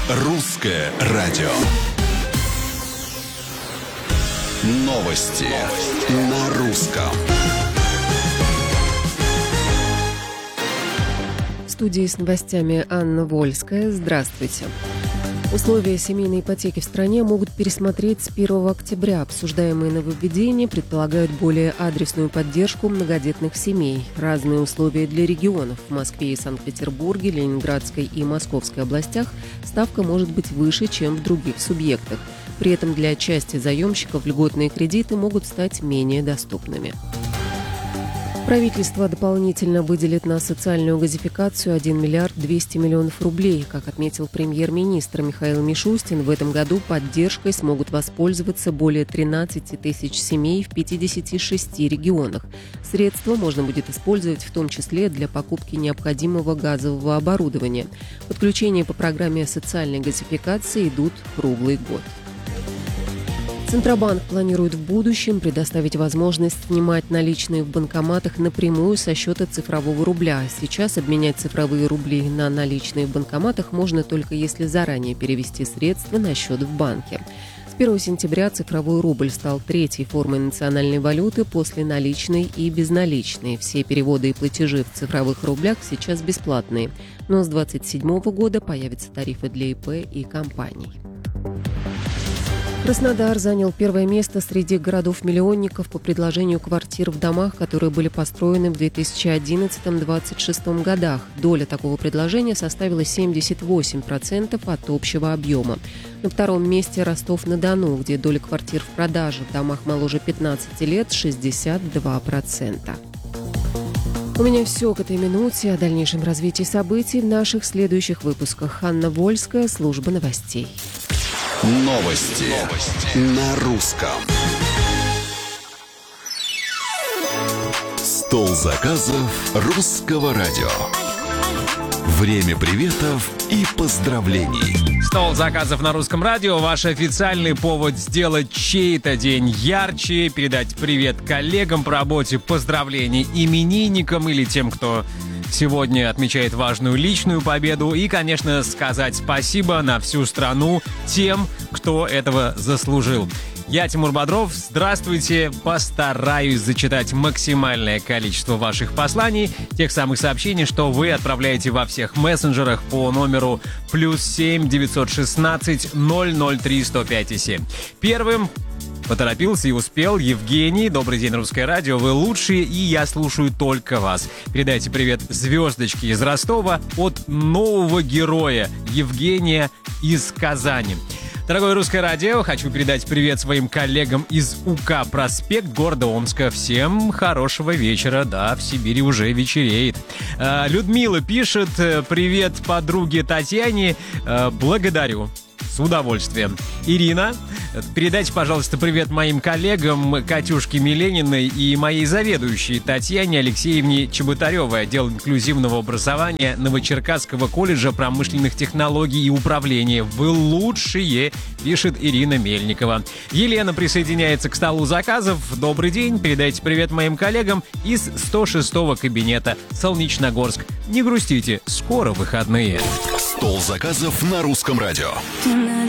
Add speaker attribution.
Speaker 1: Русское радио. Новости на русском.
Speaker 2: В студии с новостями Анна Вольская. Здравствуйте. Условия семейной ипотеки в стране могут пересмотреть с 1 октября. Обсуждаемые нововведения предполагают более адресную поддержку многодетных семей. Разные условия для регионов. В Москве и Санкт-Петербурге, Ленинградской и Московской областях ставка может быть выше, чем в других субъектах. При этом для части заемщиков льготные кредиты могут стать менее доступными. Правительство дополнительно выделит на социальную газификацию 1 миллиард 200 миллионов рублей. Как отметил премьер-министр Михаил Мишустин, в этом году поддержкой смогут воспользоваться более 13 тысяч семей в 56 регионах. Средства можно будет использовать в том числе для покупки необходимого газового оборудования. Подключения по программе социальной газификации идут круглый год. Центробанк планирует в будущем предоставить возможность снимать наличные в банкоматах напрямую со счета цифрового рубля. Сейчас обменять цифровые рубли на наличные в банкоматах можно только если заранее перевести средства на счет в банке. С 1 сентября цифровой рубль стал третьей формой национальной валюты после наличной и безналичной. Все переводы и платежи в цифровых рублях сейчас бесплатные. Но с 2027 года появятся тарифы для ИП и компаний. Краснодар занял первое место среди городов-миллионников по предложению квартир в домах, которые были построены в 2011-2026 годах. Доля такого предложения составила 78% от общего объема. На втором месте Ростов-на-Дону, где доля квартир в продаже в домах моложе 15 лет 62%. У меня все к этой минуте. О дальнейшем развитии событий в наших следующих выпусках. Анна Вольская, служба новостей.
Speaker 1: Новости на русском. Стол заказов русского радио. Время приветов и поздравлений.
Speaker 3: Стол заказов на русском радио – ваш официальный повод сделать чей-то день ярче, передать привет коллегам по работе, поздравления именинникам или тем, кто сегодня отмечает важную личную победу, и, конечно, сказать спасибо на всю страну тем, кто этого заслужил. Я Тимур Бодров. Здравствуйте. Постараюсь зачитать максимальное количество ваших посланий, тех самых сообщений, что вы отправляете во всех мессенджерах по номеру +7 916 003 105 7. Первым поторопился и успел Евгений. Добрый день, Русское радио. Вы лучшие, и я слушаю только вас. Передайте привет звездочке из Ростова от нового героя Евгения из Казани. Дорогое Русское радио, хочу передать привет своим коллегам из УК «Проспект» города Омска. Всем хорошего вечера. Да, в Сибири уже вечереет. Людмила пишет: привет подруге Татьяне. Благодарю. С удовольствием. Ирина, передайте, пожалуйста, привет моим коллегам Катюшке Милениной и моей заведующей Татьяне Алексеевне Чеботаревой, отдел инклюзивного образования Новочеркасского колледжа промышленных технологий и управления. Вы лучшие, пишет Ирина Мельникова. Елена присоединяется к столу заказов. Добрый день, передайте привет моим коллегам из 106-го кабинета Солнечногорск. Не грустите, скоро выходные.
Speaker 1: Стол заказов на русском радио.